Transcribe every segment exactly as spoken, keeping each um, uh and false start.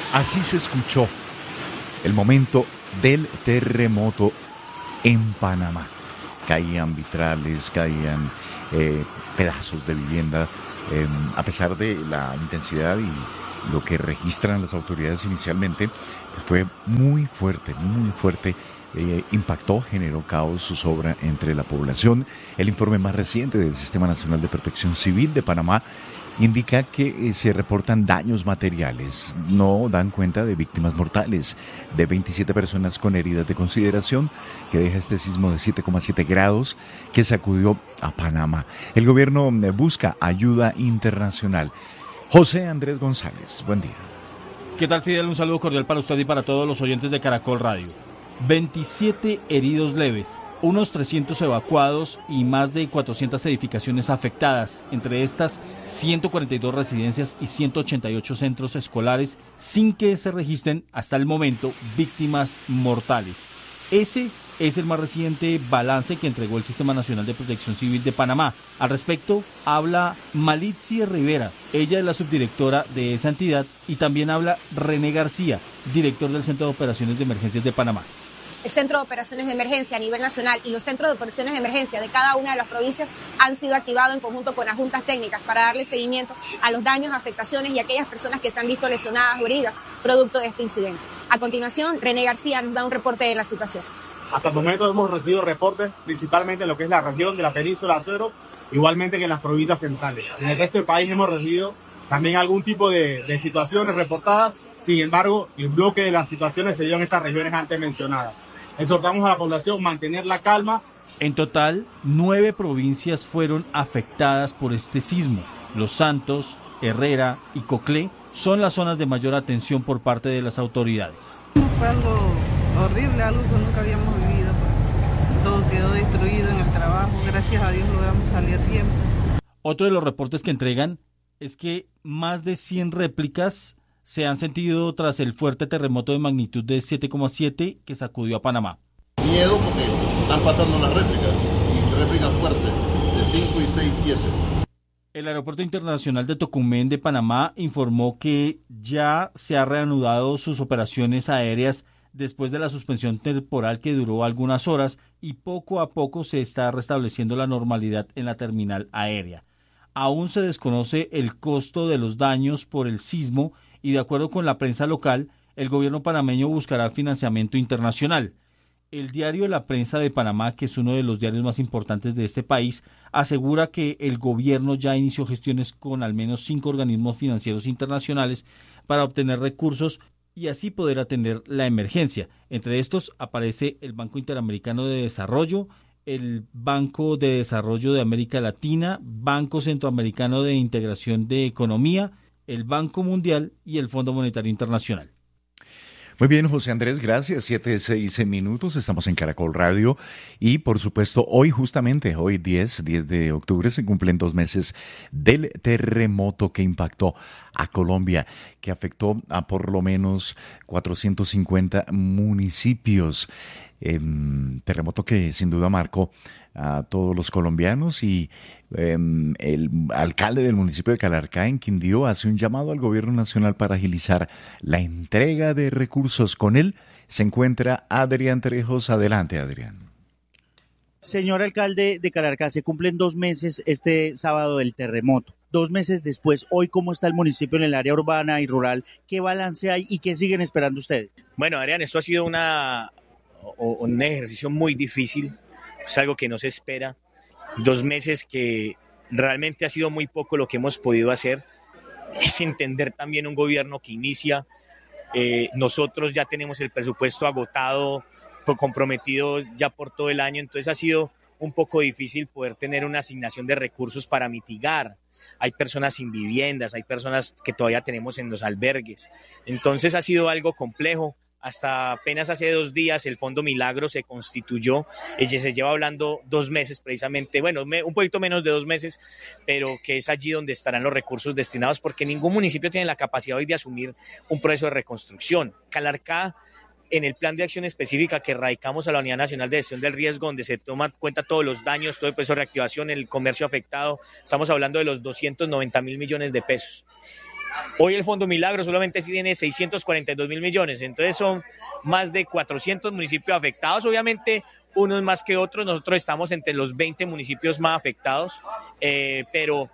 Así se escuchó el momento del terremoto en Panamá. Caían vitrales, caían eh, pedazos de vivienda, eh, a pesar de la intensidad y lo que registran las autoridades inicialmente, pues fue muy fuerte, muy fuerte. Eh, impactó, generó caos, zozobra entre la población. El informe más reciente del Sistema Nacional de Protección Civil de Panamá indica que eh, se reportan daños materiales, no dan cuenta de víctimas mortales, de veintisiete personas con heridas de consideración, que deja este sismo de siete coma siete grados que sacudió a Panamá. El gobierno eh, busca ayuda internacional. José Andrés González, buen día. ¿Qué tal, Fidel? Un saludo cordial para usted y para todos los oyentes de Caracol Radio. veintisiete heridos leves, unos trescientos evacuados y más de cuatrocientas edificaciones afectadas, entre estas ciento cuarenta y dos residencias y ciento ochenta y ocho centros escolares, sin que se registren hasta el momento víctimas mortales. Ese es el más reciente balance que entregó el Sistema Nacional de Protección Civil de Panamá. Al respecto, habla Malitzi Rivera, ella es la subdirectora de esa entidad, y también habla René García, director del Centro de Operaciones de Emergencias de Panamá. El Centro de Operaciones de Emergencia a nivel nacional y los centros de operaciones de emergencia de cada una de las provincias han sido activados en conjunto con las juntas técnicas para darle seguimiento a los daños, afectaciones y aquellas personas que se han visto lesionadas o heridas producto de este incidente. A continuación, René García nos da un reporte de la situación. Hasta el momento hemos recibido reportes principalmente en lo que es la región de la península de Acero, igualmente que en las provincias centrales. En el resto del país hemos recibido también algún tipo de, de situaciones reportadas, sin embargo, el bloque de las situaciones se dio en estas regiones antes mencionadas. Exhortamos a la población a mantener la calma. En total, nueve provincias fueron afectadas por este sismo. Los Santos, Herrera y Coclé son las zonas de mayor atención por parte de las autoridades. Fue algo horrible, algo que nunca habíamos vivido. Pues. Todo quedó destruido en el trabajo. Gracias a Dios logramos salir a tiempo. Otro de los reportes que entregan es que más de cien réplicas se han sentido tras el fuerte terremoto de magnitud de siete coma siete que sacudió a Panamá. Miedo porque están pasando las réplicas, y réplicas fuertes, de cinco y seis, siete. El Aeropuerto Internacional de Tocumen de Panamá informó que ya se han reanudado sus operaciones aéreas después de la suspensión temporal que duró algunas horas, y poco a poco se está restableciendo la normalidad en la terminal aérea. Aún se desconoce el costo de los daños por el sismo, y de acuerdo con la prensa local, el gobierno panameño buscará financiamiento internacional. El diario La Prensa de Panamá, que es uno de los diarios más importantes de este país, asegura que el gobierno ya inició gestiones con al menos cinco organismos financieros internacionales para obtener recursos y así poder atender la emergencia. Entre estos aparece el Banco Interamericano de Desarrollo, el Banco de Desarrollo de América Latina, Banco Centroamericano de Integración de Economía, el Banco Mundial y el Fondo Monetario Internacional. Muy bien, José Andrés, gracias. Siete, seis minutos, estamos en Caracol Radio y por supuesto hoy justamente, hoy diez de octubre se cumplen dos meses del terremoto que impactó a Colombia, que afectó a por lo menos cuatrocientos cincuenta municipios. Eh, terremoto que sin duda marcó a todos los colombianos y eh, el alcalde del municipio de Calarcá, en Quindío, hace un llamado al gobierno nacional para agilizar la entrega de recursos. Con él se encuentra Adrián Trejos. Adelante, Adrián. Señor alcalde de Calarcá, se cumplen dos meses este sábado del terremoto. Dos meses después, hoy, ¿cómo está el municipio en el área urbana y rural? ¿Qué balance hay y qué siguen esperando ustedes? Bueno, Adrián, esto ha sido una... un ejercicio muy difícil, es algo que no se espera, dos meses que realmente ha sido muy poco lo que hemos podido hacer, es entender también un gobierno que inicia, eh, nosotros ya tenemos el presupuesto agotado, comprometido ya por todo el año, entonces ha sido un poco difícil poder tener una asignación de recursos para mitigar. Hay personas sin viviendas, hay personas que todavía tenemos en los albergues, entonces ha sido algo complejo. Hasta apenas hace dos días el Fondo Milagro se constituyó, ella se lleva hablando dos meses precisamente, bueno, me, un poquito menos de dos meses, pero que es allí donde estarán los recursos destinados, porque ningún municipio tiene la capacidad hoy de asumir un proceso de reconstrucción. Calarcá, en el plan de acción específica que radicamos a la Unidad Nacional de Gestión del Riesgo, donde se toma cuenta todos los daños, todo el proceso de reactivación, el comercio afectado, estamos hablando de los doscientos noventa mil millones de pesos. Hoy el Fondo Milagro solamente tiene seiscientos cuarenta y dos mil millones, entonces son más de cuatrocientos municipios afectados, obviamente unos más que otros, nosotros estamos entre los veinte municipios más afectados, eh, pero...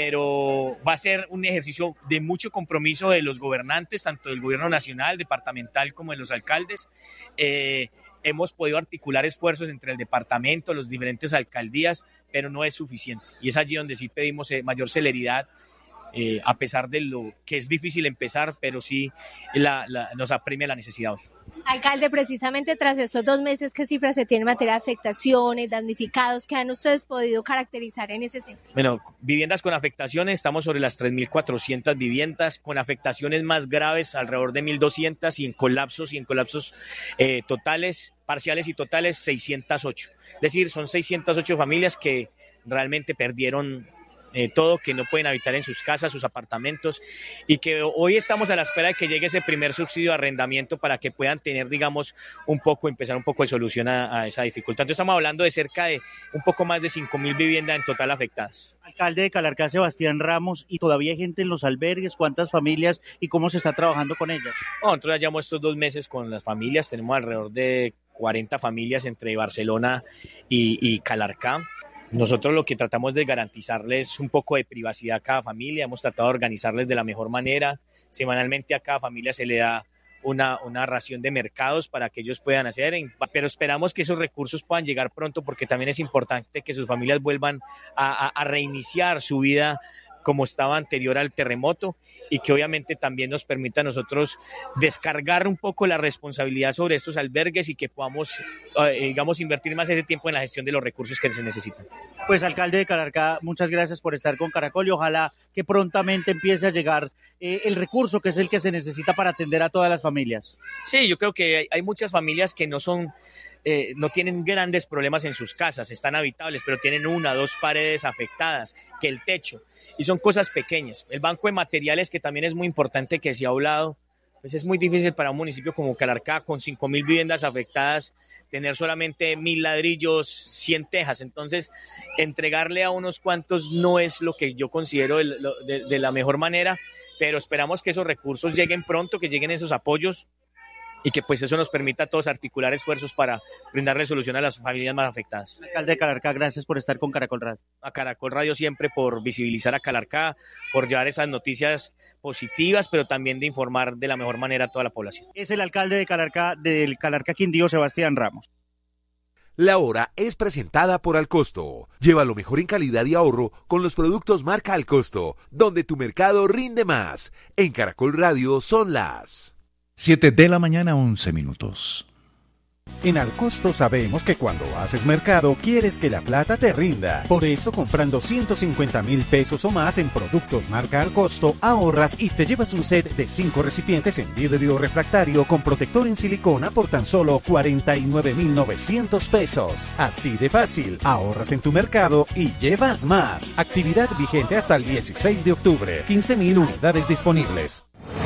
pero va a ser un ejercicio de mucho compromiso de los gobernantes, tanto del gobierno nacional, departamental, como de los alcaldes. Eh, hemos podido articular esfuerzos entre el departamento, las diferentes alcaldías, pero no es suficiente. Y es allí donde sí pedimos eh, mayor celeridad, eh, a pesar de lo que es difícil empezar, pero sí la, la, nos apremia la necesidad hoy. Alcalde, precisamente tras estos dos meses, ¿qué cifras se tienen en materia de afectaciones, damnificados? ¿Qué han ustedes podido caracterizar en ese sentido? Bueno, viviendas con afectaciones, estamos sobre las tres mil cuatrocientas viviendas, con afectaciones más graves, alrededor de mil doscientas, y en colapsos, y en colapsos eh, totales, parciales y totales, seiscientas ocho. Es decir, son seiscientas ocho familias que realmente perdieron Eh, todo, que no pueden habitar en sus casas, sus apartamentos, y que hoy estamos a la espera de que llegue ese primer subsidio de arrendamiento para que puedan tener, digamos, un poco, empezar un poco de solución a, a esa dificultad. Entonces estamos hablando de cerca de un poco más de cinco mil viviendas en total afectadas. Alcalde de Calarcá, Sebastián Ramos, ¿y todavía hay gente en los albergues? ¿Cuántas familias y cómo se está trabajando con ellas? Oh, nosotros ya llevamos estos dos meses con las familias, tenemos alrededor de cuarenta familias entre Barcelona y, y Calarcá. Nosotros lo que tratamos de garantizarles un poco de privacidad a cada familia, hemos tratado de organizarles de la mejor manera. Semanalmente a cada familia se le da una, una ración de mercados para que ellos puedan hacer, pero esperamos que esos recursos puedan llegar pronto, porque también es importante que sus familias vuelvan a, a, a reiniciar su vida como estaba anterior al terremoto, y que obviamente también nos permita a nosotros descargar un poco la responsabilidad sobre estos albergues y que podamos, eh, digamos, invertir más ese tiempo en la gestión de los recursos que se necesitan. Pues alcalde de Calarcá, muchas gracias por estar con Caracol y ojalá que prontamente empiece a llegar eh, el recurso que es el que se necesita para atender a todas las familias. Sí, yo creo que hay, hay muchas familias que no son... Eh, no tienen grandes problemas en sus casas, están habitables, pero tienen una, dos paredes afectadas, que el techo, y son cosas pequeñas. El banco de materiales, que también es muy importante, que se ha hablado, pues es muy difícil para un municipio como Calarcá, con cinco mil viviendas afectadas, tener solamente mil ladrillos, cien tejas. Entonces, entregarle a unos cuantos no es lo que yo considero de, de, de la mejor manera, pero esperamos que esos recursos lleguen pronto, que lleguen esos apoyos, y que pues eso nos permita a todos articular esfuerzos para brindarle solución a las familias más afectadas. Alcalde de Calarcá, gracias por estar con Caracol Radio. A Caracol Radio siempre por visibilizar a Calarcá, por llevar esas noticias positivas, pero también de informar de la mejor manera a toda la población. Es el alcalde de Calarcá, del Calarcá Quindío, Sebastián Ramos. La hora es presentada por Alcosto. Lleva lo mejor en calidad y ahorro con los productos marca Alcosto, donde tu mercado rinde más. En Caracol Radio son las siete de la mañana, once minutos. En Alcosto sabemos que cuando haces mercado quieres que la plata te rinda. Por eso, comprando ciento cincuenta mil pesos o más en productos marca Alcosto, ahorras y te llevas un set de cinco recipientes en vidrio refractario con protector en silicona por tan solo cuarenta y nueve mil novecientos pesos. Así de fácil, ahorras en tu mercado y llevas más. Actividad vigente hasta el dieciséis de octubre. quince mil unidades disponibles.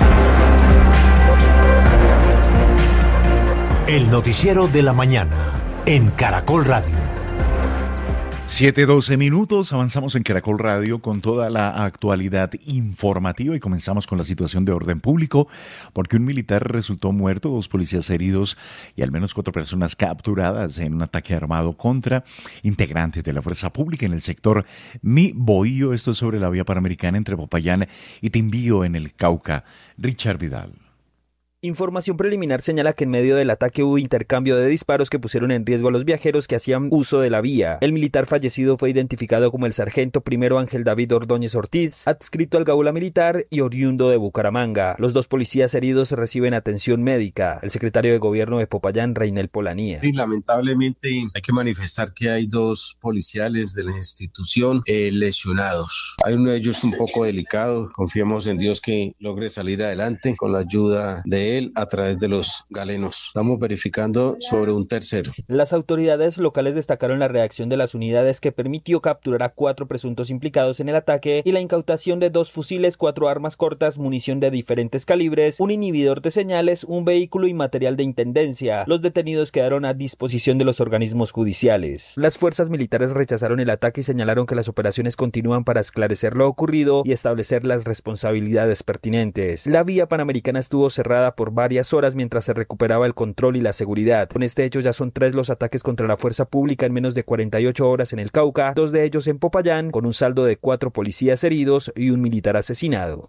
El noticiero de la mañana en Caracol Radio. siete doce minutos, avanzamos en Caracol Radio con toda la actualidad informativa y comenzamos con la situación de orden público, porque un militar resultó muerto, dos policías heridos y al menos cuatro personas capturadas en un ataque armado contra integrantes de la fuerza pública en el sector Mi Bohío. Esto es sobre la vía panamericana entre Popayán y Timbío en el Cauca. Richard Vidal. Información preliminar señala que en medio del ataque hubo intercambio de disparos que pusieron en riesgo a los viajeros que hacían uso de la vía. El militar fallecido fue identificado como el sargento primero Ángel David Ordóñez Ortiz, adscrito al Gaula Militar y oriundo de Bucaramanga. Los dos policías heridos reciben atención médica. El secretario de Gobierno de Popayán, Reinel Polanía. Sí, lamentablemente hay que manifestar que hay dos policiales de la institución eh, lesionados. Hay uno de ellos un poco delicado. Confiemos en Dios que logre salir adelante con la ayuda de él. de él a través de los galenos. Estamos verificando sobre un tercero. Las autoridades locales destacaron la reacción de las unidades que permitió capturar a cuatro presuntos implicados en el ataque y la incautación de dos fusiles, cuatro armas cortas, munición de diferentes calibres, un inhibidor de señales, un vehículo y material de intendencia. Los detenidos quedaron a disposición de los organismos judiciales. Las fuerzas militares rechazaron el ataque y señalaron que las operaciones continúan para esclarecer lo ocurrido y establecer las responsabilidades pertinentes. La vía panamericana estuvo cerrada por varias horas mientras se recuperaba el control y la seguridad. Con este hecho ya son tres los ataques contra la fuerza pública en menos de cuarenta y ocho horas en el Cauca, dos de ellos en Popayán, con un saldo de cuatro policías heridos y un militar asesinado.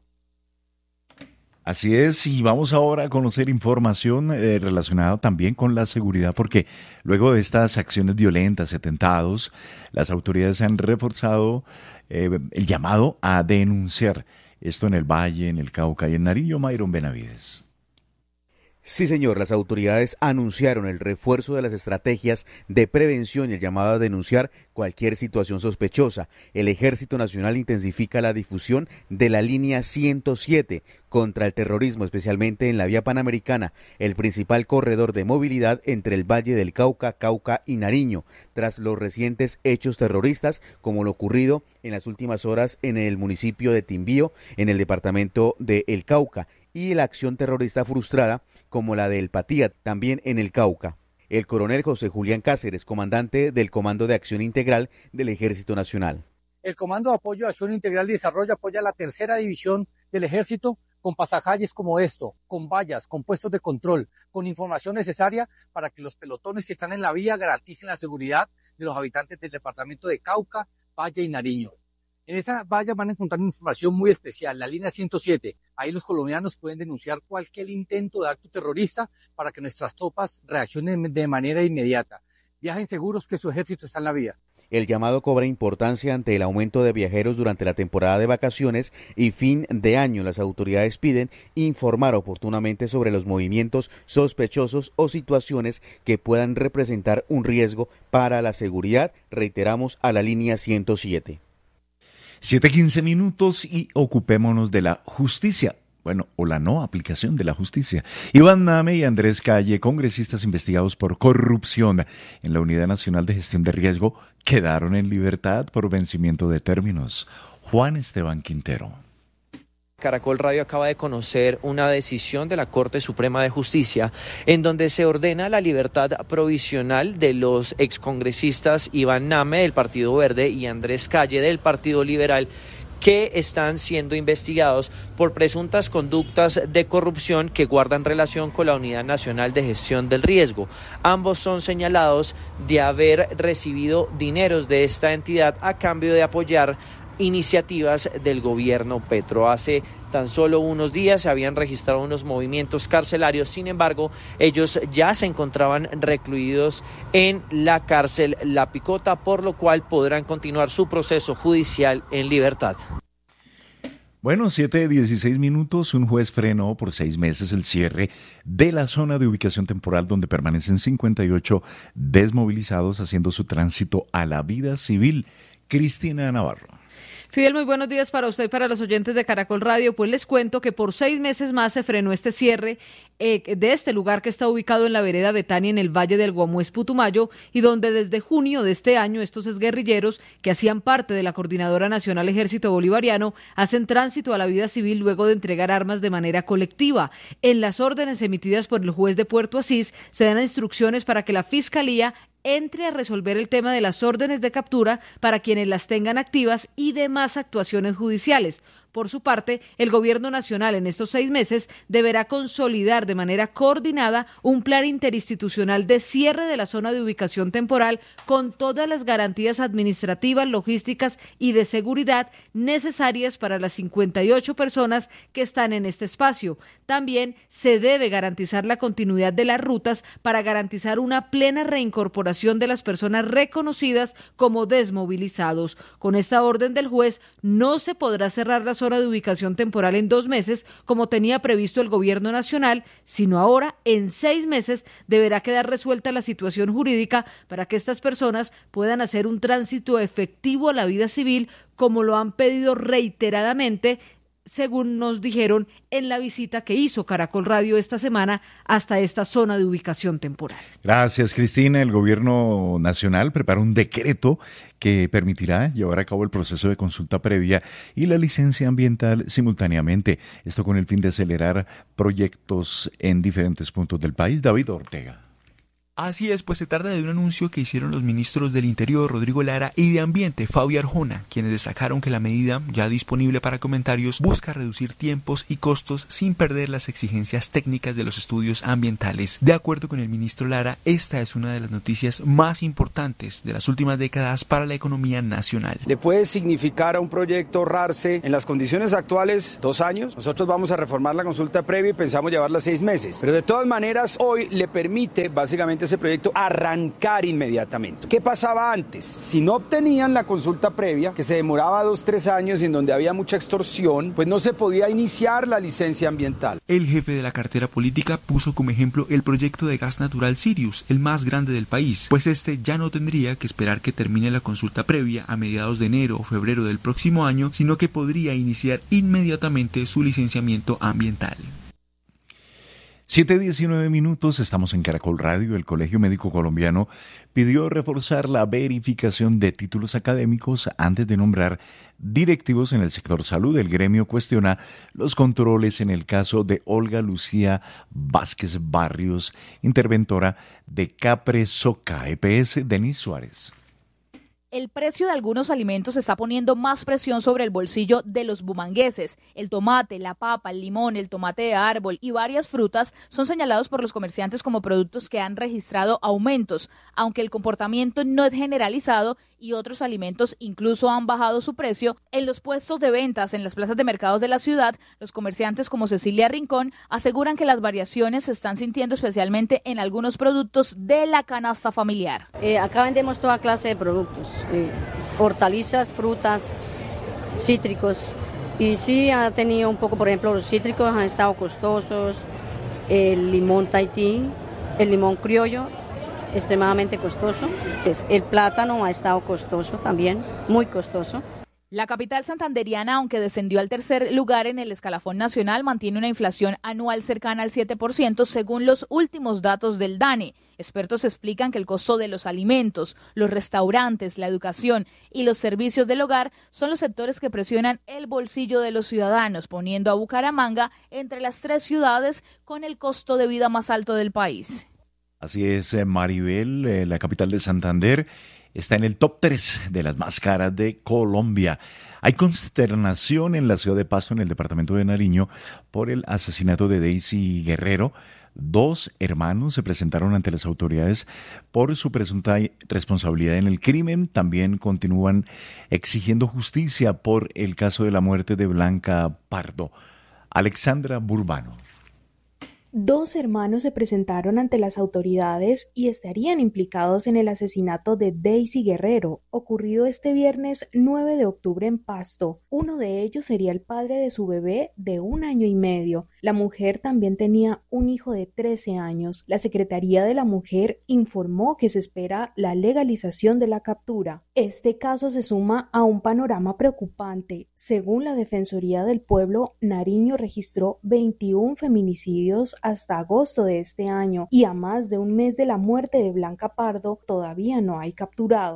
Así es, y vamos ahora a conocer información eh, relacionada también con la seguridad, porque luego de estas acciones violentas, atentados, las autoridades han reforzado eh, el llamado a denunciar. Esto en el Valle, en el Cauca y en Nariño. Mayron Benavides. Sí, señor, las autoridades anunciaron el refuerzo de las estrategias de prevención y el llamado a denunciar cualquier situación sospechosa. El Ejército Nacional intensifica la difusión de la línea ciento siete contra el terrorismo, especialmente en la vía panamericana, el principal corredor de movilidad entre el Valle del Cauca, Cauca y Nariño, tras los recientes hechos terroristas, como lo ocurrido en las últimas horas en el municipio de Timbío, en el departamento de El Cauca, y la acción terrorista frustrada como la de El Patía, también en el Cauca. El coronel José Julián Cáceres, comandante del Comando de Acción Integral del Ejército Nacional. El Comando de Apoyo a Acción Integral y Desarrollo apoya a la tercera división del Ejército con pasacalles como esto, con vallas, con puestos de control, con información necesaria para que los pelotones que están en la vía garanticen la seguridad de los habitantes del departamento de Cauca, Valle y Nariño. En esa valla van a encontrar información muy especial, la línea ciento siete. Ahí los colombianos pueden denunciar cualquier intento de acto terrorista para que nuestras tropas reaccionen de manera inmediata. Viajen seguros que su ejército está en la vía. El llamado cobra importancia ante el aumento de viajeros durante la temporada de vacaciones y fin de año. Las autoridades piden informar oportunamente sobre los movimientos sospechosos o situaciones que puedan representar un riesgo para la seguridad. Reiteramos a la línea ciento siete. siete quince minutos y ocupémonos de la justicia. Bueno, o la no aplicación de la justicia. Iván Name y Andrés Calle, congresistas investigados por corrupción en la Unidad Nacional de Gestión de Riesgo, quedaron en libertad por vencimiento de términos. Juan Esteban Quintero. Caracol Radio acaba de conocer una decisión de la Corte Suprema de Justicia en donde se ordena la libertad provisional de los excongresistas Iván Name del Partido Verde y Andrés Calle del Partido Liberal, que están siendo investigados por presuntas conductas de corrupción que guardan relación con la Unidad Nacional de Gestión del Riesgo. Ambos son señalados de haber recibido dineros de esta entidad a cambio de apoyar iniciativas del gobierno Petro. Hace tan solo unos días se habían registrado unos movimientos carcelarios, sin embargo, ellos ya se encontraban recluidos en la cárcel La Picota, por lo cual podrán continuar su proceso judicial en libertad. Bueno, siete dieciséis minutos, un juez frenó por seis meses el cierre de la zona de ubicación temporal donde permanecen cincuenta y ocho desmovilizados haciendo su tránsito a la vida civil. Cristina Navarro. Fidel, muy buenos días para usted y para los oyentes de Caracol Radio. Pues les cuento que por seis meses más se frenó este cierre eh, de este lugar que está ubicado en la vereda Betania, en el Valle del Guamués, Putumayo, y donde desde junio de este año estos exguerrilleros que hacían parte de la Coordinadora Nacional Ejército Bolivariano hacen tránsito a la vida civil luego de entregar armas de manera colectiva. En las órdenes emitidas por el juez de Puerto Asís se dan instrucciones para que la Fiscalía entre a resolver el tema de las órdenes de captura para quienes las tengan activas y demás actuaciones judiciales. Por su parte, el Gobierno Nacional en estos seis meses deberá consolidar de manera coordinada un plan interinstitucional de cierre de la zona de ubicación temporal con todas las garantías administrativas, logísticas y de seguridad necesarias para las cincuenta y ocho personas que están en este espacio. También se debe garantizar la continuidad de las rutas para garantizar una plena reincorporación de las personas reconocidas como desmovilizados. Con esta orden del juez no se podrá cerrar la zona de ubicación temporal en dos meses, como tenía previsto el Gobierno Nacional, sino ahora en seis meses deberá quedar resuelta la situación jurídica para que estas personas puedan hacer un tránsito efectivo a la vida civil, como lo han pedido reiteradamente según nos dijeron en la visita que hizo Caracol Radio esta semana hasta esta zona de ubicación temporal. Gracias, Cristina. El gobierno nacional prepara un decreto que permitirá llevar a cabo el proceso de consulta previa y la licencia ambiental simultáneamente. Esto con el fin de acelerar proyectos en diferentes puntos del país. David Ortega. Así es, pues se trata de un anuncio que hicieron los ministros del Interior, Rodrigo Lara, y de Ambiente, Fabio Arjona, quienes destacaron que la medida, ya disponible para comentarios, busca reducir tiempos y costos sin perder las exigencias técnicas de los estudios ambientales. De acuerdo con el ministro Lara, esta es una de las noticias más importantes de las últimas décadas para la economía nacional. Le puede significar a un proyecto ahorrarse en las condiciones actuales dos años. Nosotros vamos a reformar la consulta previa y pensamos llevarla seis meses. Pero de todas maneras, hoy le permite básicamente ese proyecto arrancar inmediatamente. ¿Qué pasaba antes? Si no obtenían la consulta previa, que se demoraba dos, tres años y en donde había mucha extorsión, pues no se podía iniciar la licencia ambiental. El jefe de la cartera política puso como ejemplo el proyecto de gas natural Sirius, el más grande del país, pues este ya no tendría que esperar que termine la consulta previa a mediados de enero o febrero del próximo año, sino que podría iniciar inmediatamente su licenciamiento ambiental. siete diecinueve minutos, estamos en Caracol Radio. El Colegio Médico Colombiano pidió reforzar la verificación de títulos académicos antes de nombrar directivos en el sector salud. El gremio cuestiona los controles en el caso de Olga Lucía Vázquez Barrios, interventora de Capresoca E P S. Denis Suárez. El precio de algunos alimentos está poniendo más presión sobre el bolsillo de los bumangueses. El tomate, la papa, el limón, el tomate de árbol y varias frutas son señalados por los comerciantes como productos que han registrado aumentos, aunque el comportamiento no es generalizado y otros alimentos incluso han bajado su precio. En los puestos de ventas en las plazas de mercados de la ciudad, los comerciantes como Cecilia Rincón aseguran que las variaciones se están sintiendo especialmente en algunos productos de la canasta familiar. Eh, acá vendemos toda clase de productos. Eh, hortalizas, frutas, cítricos, y sí ha tenido un poco, por ejemplo, los cítricos han estado costosos, el limón Tahití, el limón criollo, extremadamente costoso, el plátano ha estado costoso también, muy costoso. La capital santanderiana, aunque descendió al tercer lugar en el escalafón nacional, mantiene una inflación anual cercana al siete por ciento según los últimos datos del DANE. Expertos explican que el costo de los alimentos, los restaurantes, la educación y los servicios del hogar son los sectores que presionan el bolsillo de los ciudadanos, poniendo a Bucaramanga entre las tres ciudades con el costo de vida más alto del país. Así es, Maribel, eh, la capital de Santander está en el top tres de las más caras de Colombia. Hay consternación en la ciudad de Pasto, en el departamento de Nariño, por el asesinato de Daisy Guerrero. Dos hermanos se presentaron ante las autoridades por su presunta responsabilidad en el crimen. También continúan exigiendo justicia por el caso de la muerte de Blanca Pardo. Alexandra Burbano. Dos hermanos se presentaron ante las autoridades y estarían implicados en el asesinato de Daisy Guerrero, ocurrido este viernes nueve de octubre en Pasto. Uno de ellos sería el padre de su bebé de un año y medio. La mujer también tenía un hijo de trece años. La Secretaría de la Mujer informó que se espera la legalización de la captura. Este caso se suma a un panorama preocupante. Según la Defensoría del Pueblo, Nariño registró veintiún feminicidios hasta agosto de este año y a más de un mes de la muerte de Blanca Pardo todavía no hay capturado.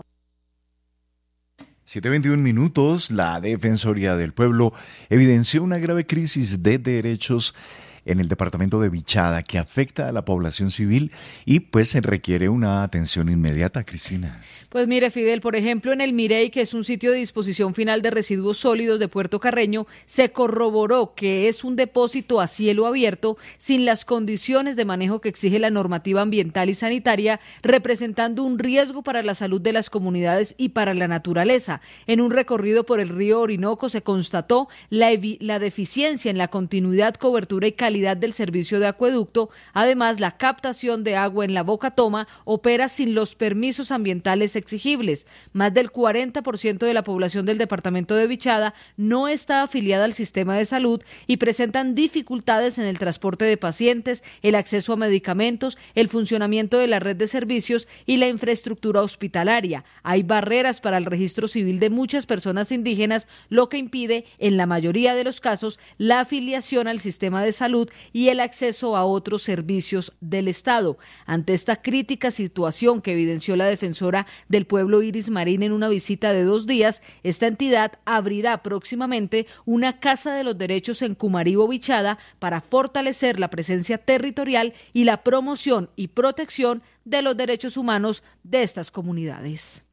siete veintiún minutos, la Defensoría del Pueblo evidenció una grave crisis de derechos en el departamento de Vichada que afecta a la población civil y pues se requiere una atención inmediata, Cristina. Pues mire, Fidel, por ejemplo, en el Mirey, que es un sitio de disposición final de residuos sólidos de Puerto Carreño, se corroboró que es un depósito a cielo abierto sin las condiciones de manejo que exige la normativa ambiental y sanitaria, representando un riesgo para la salud de las comunidades y para la naturaleza. En un recorrido por el río Orinoco se constató la, evi- la deficiencia en la continuidad, cobertura y calidad calidad del servicio de acueducto. Además, la captación de agua en la Boca Toma opera sin los permisos ambientales exigibles. Más del cuarenta por ciento de la población del departamento de Vichada no está afiliada al sistema de salud y presentan dificultades en el transporte de pacientes, el acceso a medicamentos, el funcionamiento de la red de servicios y la infraestructura hospitalaria. Hay barreras para el registro civil de muchas personas indígenas, lo que impide, en la mayoría de los casos, la afiliación al sistema de salud y el acceso a otros servicios del Estado. Ante esta crítica situación que evidenció la defensora del pueblo Iris Marín en una visita de dos días, esta entidad abrirá próximamente una Casa de los Derechos en Cumaribo, Vichada, para fortalecer la presencia territorial y la promoción y protección de los derechos humanos de estas comunidades.